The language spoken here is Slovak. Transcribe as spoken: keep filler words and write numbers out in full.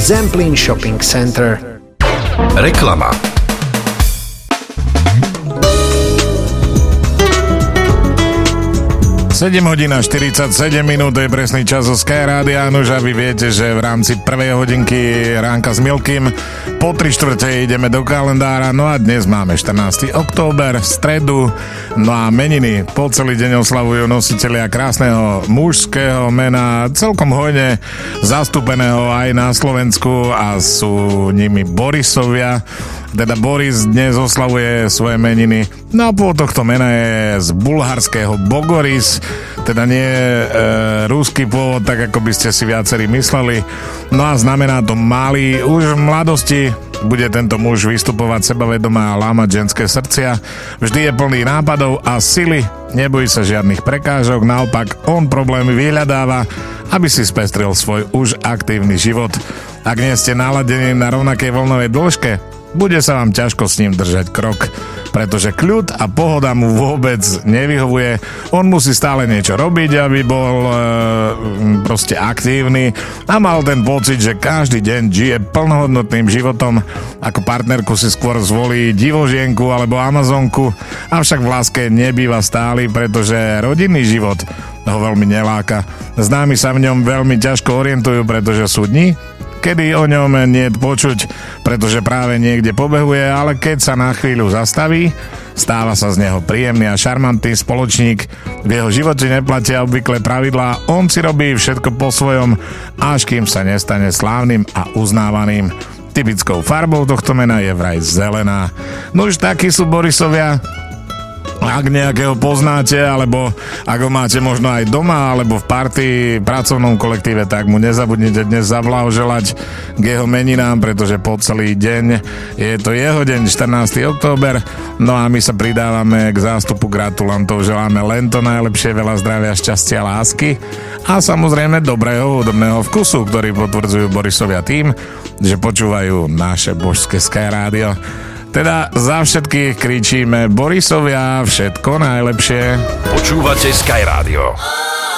Zemplín Shopping Center. Reklama. sedem hodín a štyridsaťsedem minút je presný čas zo Sky Rádia. Nož a vy viete, že v rámci prvej hodinky Ránka s Milkým po tri štvrte ideme do kalendára. No a dnes máme štrnásteho október, stredu. No a meniny po celý deň oslavujú nositelia krásneho mužského mena, celkom hojne zastúpeného aj na Slovensku, a sú nimi Borisovia. Teda Boris dnes oslavuje svoje meniny. No a pôvod tohto mena je z bulharského Bogoris, teda nie e, ruský pôvod, tak ako by ste si viacerí mysleli. No a znamená to malý. Už v mladosti bude tento muž vystupovať sebavedomé a lámať ženské srdcia. Vždy je plný nápadov a sily, nebojí sa žiadnych prekážok, naopak on problémy vyhľadáva, aby si spestril svoj už aktívny život. Ak nie ste naladení na rovnakej vlnovej dĺžke, bude sa vám ťažko s ním držať krok, pretože kľud a pohoda mu vôbec nevyhovuje. On musí stále niečo robiť, aby bol e, proste aktívny a mal ten pocit, že každý deň žije plnohodnotným životom. Ako partnerku si skôr zvolí divožienku alebo amazonku, avšak v láske nebýva stály, pretože rodinný život ho veľmi neláka. Známi sa v ňom veľmi ťažko orientujú, pretože sú dni, kedy o ňom nie je počuť, pretože práve niekde pobehuje, ale keď sa na chvíľu zastaví, stáva sa z neho príjemný a šarmantný spoločník. V jeho živote neplatia obvyklé pravidlá, on si robí všetko po svojom, až kým sa nestane slávnym a uznávaným. Typickou farbou tohto mena je vraj zelená. No už takí sú Borisovia. Ak nejakého poznáte, alebo ak ho máte možno aj doma, alebo v partii, pracovnom kolektíve, tak mu nezabudnite dnes zablahoželať k jeho meninám, pretože po celý deň je to jeho deň, štrnásteho október. No a my sa pridávame k zástupu gratulantov, želáme len to najlepšie, veľa zdravia, šťastia, lásky a samozrejme dobrého hudobného vkusu, ktorý potvrdzujú Borisovia tým, že počúvajú naše božské Sky Rádio. Teda za všetkých kričíme Borisovia, všetko najlepšie. Počúvate Sky Rádio.